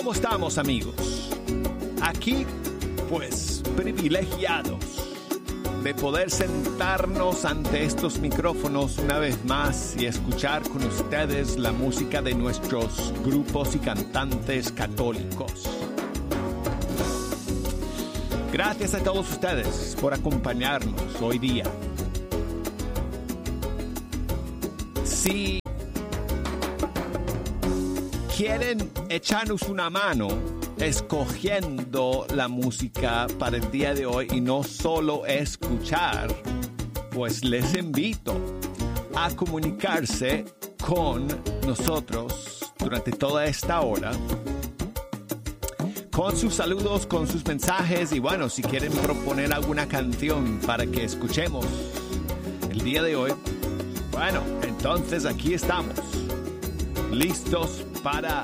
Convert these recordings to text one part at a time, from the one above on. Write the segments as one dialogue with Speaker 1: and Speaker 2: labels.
Speaker 1: ¿Cómo estamos, amigos? Aquí, pues, privilegiados de poder sentarnos ante estos micrófonos una vez más y escuchar con ustedes la música de nuestros grupos y cantantes católicos. Gracias a todos ustedes por acompañarnos hoy día. Si quieren echarnos una mano escogiendo la música para el día de hoy y no solo escuchar, pues les invito a comunicarse con nosotros durante toda esta hora, con sus saludos, con sus mensajes y bueno, si quieren proponer alguna canción para que escuchemos el día de hoy, bueno, entonces aquí estamos, listos para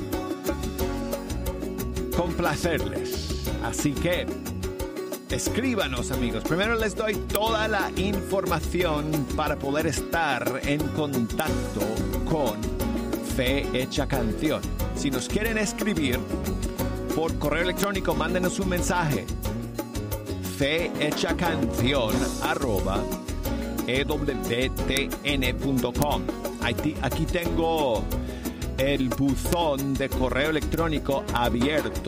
Speaker 1: complacerles. Así que escríbanos, amigos. Primero les doy toda la información para poder estar en contacto con Fe Hecha Canción. Si nos quieren escribir por correo electrónico, mándenos un mensaje: fehechacancion@ewtn.com. Aquí tengo el buzón de correo electrónico abierto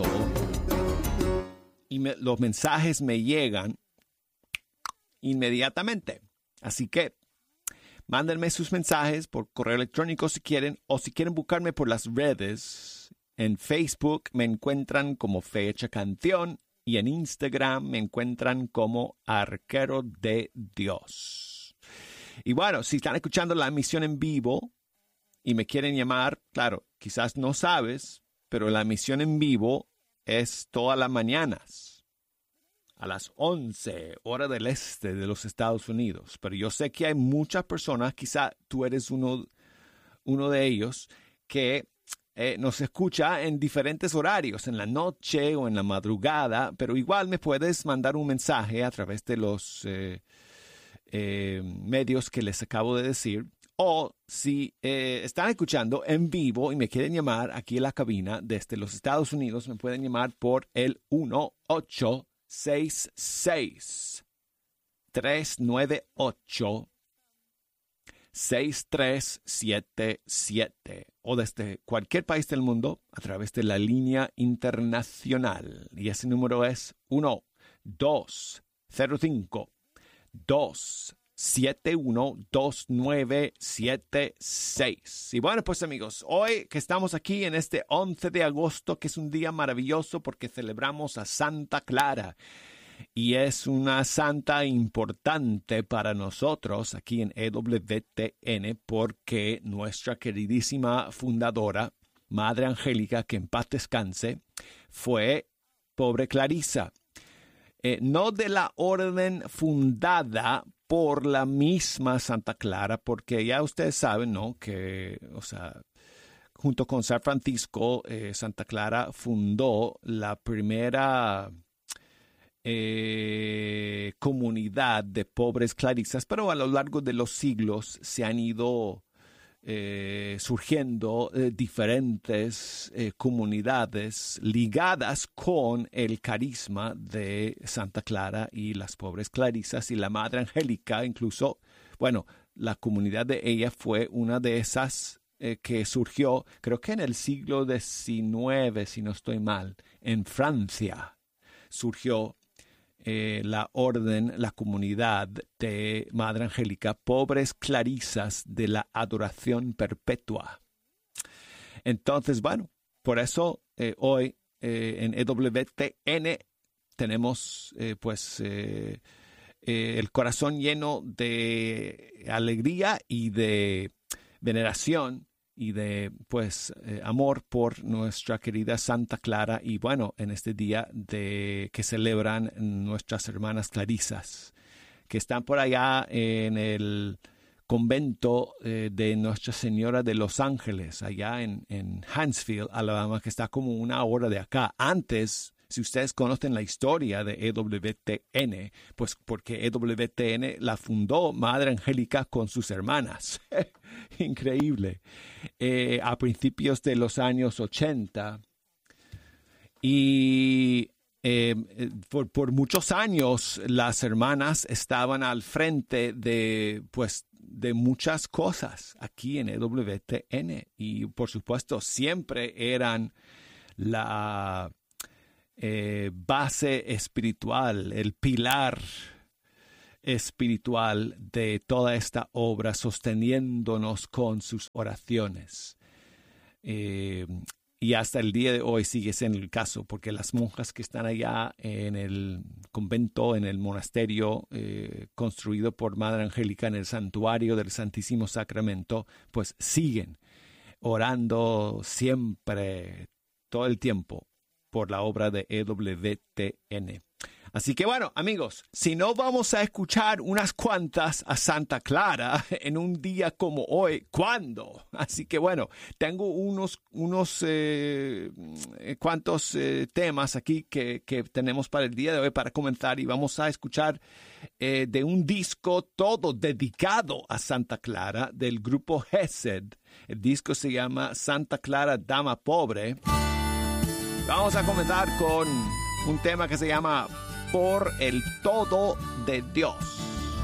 Speaker 1: y los mensajes me llegan inmediatamente. Así que mándenme sus mensajes por correo electrónico si quieren, o si quieren buscarme por las redes. En Facebook me encuentran como Fe Hecha Canción y en Instagram me encuentran como Arquero de Dios. Y bueno, si están escuchando la emisión en vivo y me quieren llamar, claro, quizás no sabes, pero la emisión en vivo es todas las mañanas, a las 11, hora del este de los Estados Unidos. Pero yo sé que hay muchas personas, quizás tú eres uno de ellos, que nos escucha en diferentes horarios, en la noche o en la madrugada, pero igual me puedes mandar un mensaje a través de los medios que les acabo de decir. O si están escuchando en vivo y me quieren llamar aquí en la cabina desde los Estados Unidos, me pueden llamar por el 1-866-398-6377 o desde cualquier país del mundo a través de la línea internacional. Y ese número es 1-205-271-2976. Y bueno, pues amigos, hoy que estamos aquí en este 11 de agosto, que es un día maravilloso porque celebramos a Santa Clara. Y es una santa importante para nosotros aquí en EWTN porque nuestra queridísima fundadora, Madre Angélica, que en paz descanse, fue pobre Clarisa. No de la orden fundada por la misma Santa Clara, porque ya ustedes saben, ¿no? Que, o sea, junto con San Francisco, Santa Clara fundó la primera comunidad de pobres clarisas, pero a lo largo de los siglos se han ido surgiendo diferentes comunidades ligadas con el carisma de Santa Clara y las pobres clarisas y la Madre Angélica. Incluso, bueno, la comunidad de ella fue una de esas que surgió, creo que en el siglo XIX, si no estoy mal, en Francia surgió la orden, la comunidad de Madre Angélica, pobres clarisas de la adoración perpetua. Entonces, bueno, por eso hoy en EWTN tenemos el corazón lleno de alegría y de veneración y de amor por nuestra querida Santa Clara, y bueno, en este día que celebran nuestras hermanas clarisas que están por allá en el convento de Nuestra Señora de Los Ángeles, allá en Huntsville, Alabama, que está como una hora de acá. Antes, si ustedes conocen la historia de EWTN, pues porque EWTN la fundó Madre Angélica con sus hermanas. Increíble. A principios de los años 80, Y por muchos años las hermanas estaban al frente de muchas cosas aquí en EWTN. Y por supuesto siempre eran la base espiritual, el pilar espiritual de toda esta obra, sosteniéndonos con sus oraciones. Y hasta el día de hoy sigue siendo el caso, porque las monjas que están allá en el convento, en el monasterio construido por Madre Angélica en el santuario del Santísimo Sacramento, pues siguen orando siempre, todo el tiempo, por la obra de EWTN. Así que bueno, amigos, si no vamos a escuchar unas cuantas a Santa Clara en un día como hoy, ¿cuándo? Así que bueno, tengo unos cuantos temas aquí que tenemos para el día de hoy para comenzar, y vamos a escuchar de un disco todo dedicado a Santa Clara del grupo Gesed. El disco se llama Santa Clara Dama Pobre. Vamos a comenzar con un tema que se llama Por el Todo de Dios.